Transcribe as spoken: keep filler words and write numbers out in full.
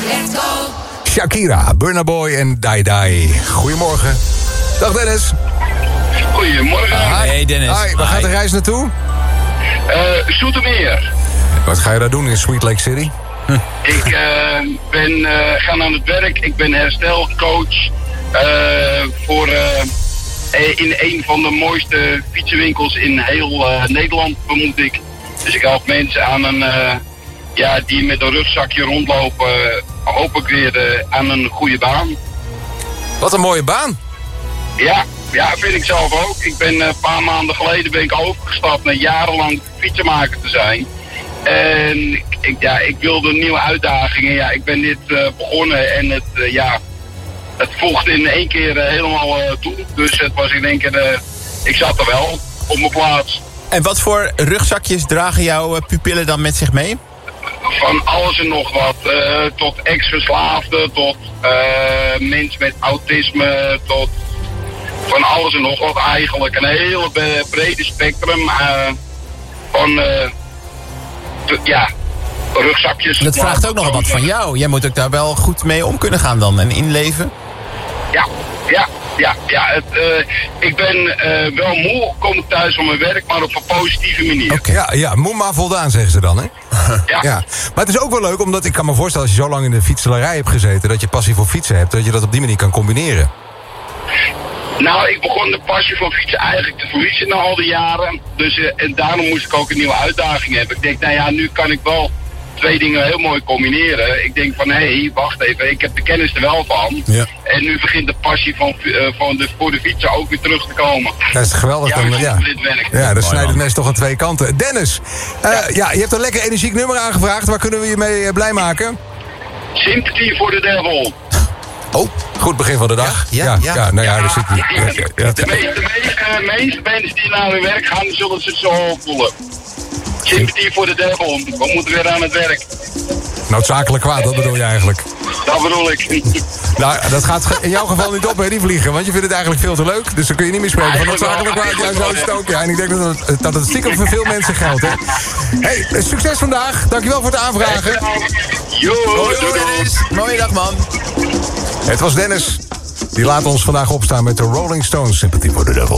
Let's go. Shakira, Burna Boy en Dai Dai. Goedemorgen. Dag Dennis. Goedemorgen. Hi. Hey Dennis. Hi, waar Hi. gaat de reis naartoe? Uh, Zoetermeer. Wat ga je daar doen in Sweet Lake City? Hm. Ik uh, ben uh, gaan aan het werk. Ik ben herstelcoach uh, voor uh, in een van de mooiste fietsenwinkels in heel uh, Nederland, vermoed ik. Dus ik help mensen aan een, uh, ja, die met een rugzakje rondlopen, uh, hoop ik weer uh, aan een goede baan. Wat een mooie baan. Ja, ja, vind ik zelf ook. Ik ben uh, een paar maanden geleden ben ik overgestapt naar jarenlang fietsenmaker te zijn. En ik, ik, ja, ik wilde nieuwe uitdagingen. Ja, ik ben dit uh, begonnen en het, uh, ja, het volgde in één keer uh, helemaal uh, toe. Dus het was in één keer, uh, ik zat er wel op mijn plaats. En wat voor rugzakjes dragen jouw uh, pupillen dan met zich mee? Van alles en nog wat. Uh, tot ex-verslaafden, tot uh, mensen met autisme, tot van alles en nog wat eigenlijk. Een hele brede spectrum uh, van... Uh, ja, rugzakjes. Dat vraagt ook nog wat van jou. Jij moet ook daar wel goed mee om kunnen gaan dan en inleven. Ja, ja, ja, ja. Het, uh, ik ben uh, wel moe, kom ik thuis van mijn werk, maar op een positieve manier. Okay. Ja, ja, moe maar voldaan, zeggen ze dan, hè? Ja. Ja. Maar het is ook wel leuk, omdat ik kan me voorstellen... als je zo lang in de fietselarij hebt gezeten... dat je passie voor fietsen hebt, dat je dat op die manier kan combineren. Nou, ik begon de passie van fietsen eigenlijk te verliezen na al die jaren. Dus, uh, en daarom moest ik ook een nieuwe uitdaging hebben. Ik denk, nou ja, nu kan ik wel twee dingen heel mooi combineren. Ik denk van, hé, hey, wacht even, ik heb de kennis er wel van. Ja. En nu begint de passie van, uh, van de, voor de fietsen ook weer terug te komen. Dat is geweldig. Ja, Dan, ja. dit werk. Ja, dan snijdt het mes toch aan twee kanten. Dennis, uh, ja. ja, je hebt een lekker energiek nummer aangevraagd. Waar kunnen we je mee uh, blij maken? Sympathy for the Devil. Oh, goed begin van de dag. Ja, ja, ja. ja nou ja, Ja, daar zit hij. Ja, ja, ja. De meeste, de meeste, uh, meeste mensen die naar hun werk gaan, zullen zich zo voelen. Sympathy for the Devil. We moeten weer aan het werk. Noodzakelijk kwaad, dat bedoel je eigenlijk. Dat bedoel ik. Nou, dat gaat in jouw geval niet op, hè, die vliegen. Want je vindt het eigenlijk veel te leuk. Dus dan kun je niet meer spreken van noodzakelijk kwaad. Ja, zo is het ook. Ja, en ik denk dat het, dat het stiekem voor veel mensen geldt, hè. Hey, succes vandaag. Dankjewel voor het aanvragen. Jo, Hoi, doei, doei. Dennis. Mooie dag, man. Het was Dennis. Die laat ons vandaag opstaan met de Rolling Stones Sympathy for the Devil.